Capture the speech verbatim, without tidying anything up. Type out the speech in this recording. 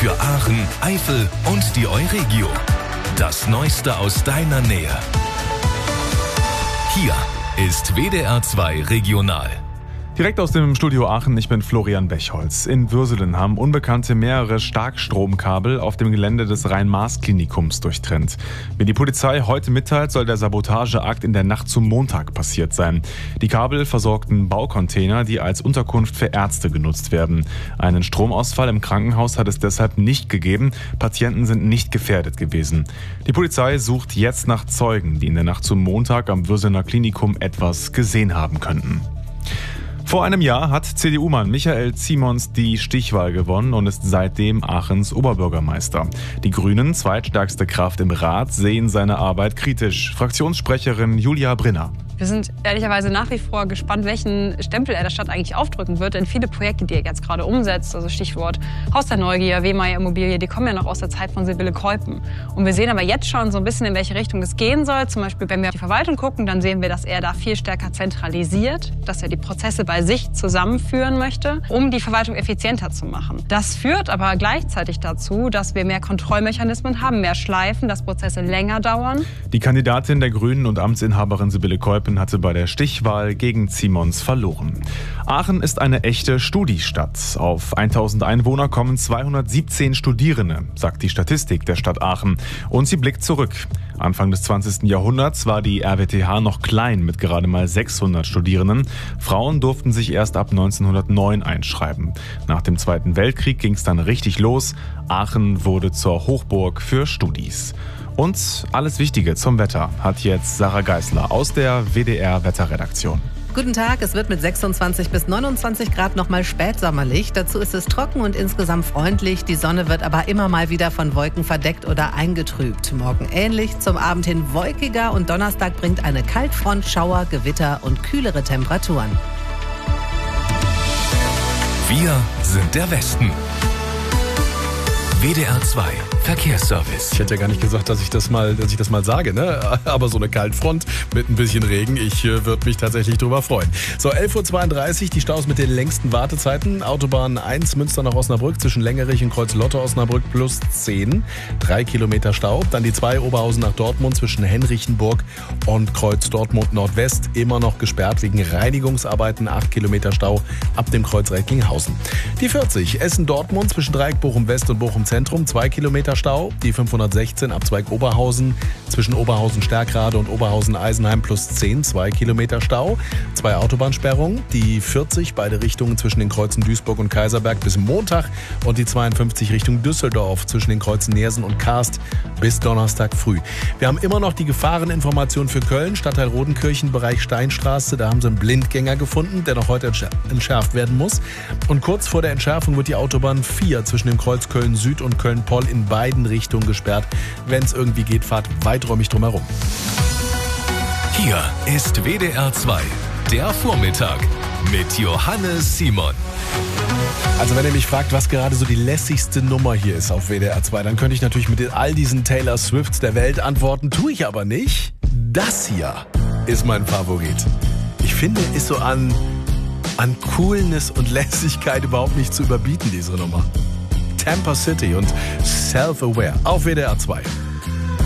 Für Aachen, Eifel und die Euregio. Das Neueste aus deiner Nähe. Hier ist W D R zwei Regional. Direkt aus dem Studio Aachen, ich bin Florian Bechholz. In Würselen haben Unbekannte mehrere Starkstromkabel auf dem Gelände des Rhein-Maas-Klinikums durchtrennt. Wie die Polizei heute mitteilt, soll der Sabotageakt in der Nacht zum Montag passiert sein. Die Kabel versorgten Baucontainer, die als Unterkunft für Ärzte genutzt werden. Einen Stromausfall im Krankenhaus hat es deshalb nicht gegeben. Patienten sind nicht gefährdet gewesen. Die Polizei sucht jetzt nach Zeugen, die in der Nacht zum Montag am Würselener Klinikum etwas gesehen haben könnten. Vor einem Jahr hat C D U-Mann Michael Ziemons die Stichwahl gewonnen und ist seitdem Aachens Oberbürgermeister. Die Grünen, zweitstärkste Kraft im Rat, sehen seine Arbeit kritisch. Fraktionssprecherin Julia Brinner. Wir sind ehrlicherweise nach wie vor gespannt, welchen Stempel er der Stadt eigentlich aufdrücken wird. Denn viele Projekte, die er jetzt gerade umsetzt, also Stichwort Haus der Neugier, Wehmeyer Immobilie, die kommen ja noch aus der Zeit von Sibylle Keupen. Und wir sehen aber jetzt schon so ein bisschen, in welche Richtung es gehen soll. Zum Beispiel, wenn wir auf die Verwaltung gucken, dann sehen wir, dass er da viel stärker zentralisiert, dass er die Prozesse bei sich zusammenführen möchte, um die Verwaltung effizienter zu machen. Das führt aber gleichzeitig dazu, dass wir mehr Kontrollmechanismen haben, mehr Schleifen, dass Prozesse länger dauern. Die Kandidatin der Grünen und Amtsinhaberin Sibylle Keupen hatte bei der Stichwahl gegen Ziemons verloren. Aachen ist eine echte Studiestadt. Auf tausend Einwohner kommen zweihundertsiebzehn Studierende, sagt die Statistik der Stadt Aachen. Und sie blickt zurück. Anfang des zwanzigsten Jahrhunderts war die R W T H noch klein mit gerade mal sechshundert Studierenden. Frauen durften sich erst ab neunzehnhundertneun einschreiben. Nach dem Zweiten Weltkrieg ging es dann richtig los. Aachen wurde zur Hochburg für Studis. Und alles Wichtige zum Wetter hat jetzt Sarah Geisler aus der W D R-Wetterredaktion. Guten Tag, es wird mit sechsundzwanzig bis neunundzwanzig Grad nochmal spätsommerlich. Dazu ist es trocken und insgesamt freundlich. Die Sonne wird aber immer mal wieder von Wolken verdeckt oder eingetrübt. Morgen ähnlich, zum Abend hin wolkiger und Donnerstag bringt eine Kaltfront, Schauer, Gewitter und kühlere Temperaturen. Wir sind der Westen. W D R zwei Verkehrsservice. Ich hätte ja gar nicht gesagt, dass ich das mal, dass ich das mal sage, ne? Aber so eine Kaltfront mit ein bisschen Regen, ich äh, würde mich tatsächlich drüber freuen. So, elf Uhr zweiunddreißig, die Staus mit den längsten Wartezeiten. Autobahn eins, Münster nach Osnabrück, zwischen Längerich und Kreuz-Lotte-Osnabrück plus zehn. Drei Kilometer Stau. Dann die zwei, Oberhausen nach Dortmund, zwischen Henrichenburg und Kreuz Dortmund Nordwest. Immer noch gesperrt wegen Reinigungsarbeiten. Acht Kilometer Stau ab dem Kreuz Recklinghausen. Die vierzig, Essen-Dortmund, zwischen Dreieck Bochum West und Bochum Zentrum. Zwei Kilometer Stau. Die fünfhundertsechzehn, Abzweig Oberhausen, zwischen Oberhausen-Stärkrade und Oberhausen-Eisenheim plus zehn, zwei Kilometer Stau. Zwei Autobahnsperrungen, die vierzig, beide Richtungen zwischen den Kreuzen Duisburg und Kaiserberg bis Montag und die zweiundfünfzig Richtung Düsseldorf zwischen den Kreuzen Neersen und Karst bis Donnerstag früh. Wir haben immer noch die Gefahreninformation für Köln, Stadtteil Rodenkirchen, Bereich Steinstraße. Da haben sie einen Blindgänger gefunden, der noch heute entschärft werden muss. Und kurz vor der Entschärfung wird die Autobahn vier zwischen dem Kreuz Köln Süd und Köln-Poll in beiden Richtungen gesperrt. Wenn es irgendwie geht, fahrt weiträumig drumherum. Hier ist W D R zwei, der Vormittag mit Johannes Simon. Also wenn ihr mich fragt, was gerade so die lässigste Nummer hier ist auf W D R zwei, dann könnte ich natürlich mit all diesen Taylor Swifts der Welt antworten, tue ich aber nicht. Das hier ist mein Favorit. Ich finde, ist so an, an Coolness und Lässigkeit überhaupt nicht zu überbieten, diese Nummer. Tampa City und Self-Aware auf W D R zwei.